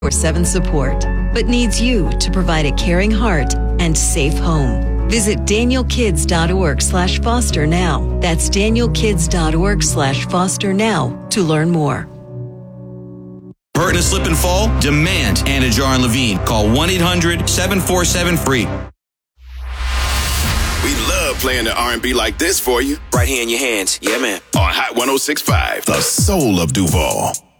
24/7 support, but needs you to provide a caring heart and safe home. Visit danielkids.org/foster now. That's danielkids.org/foster now to learn more. Hurt and slip and fall? Demand Anajar and Levine. Call 1-800-747-FREE. We love playing the R&B like this for you. Right here in your hands. Yeah, man. On Hot 106.5, the soul of Duval.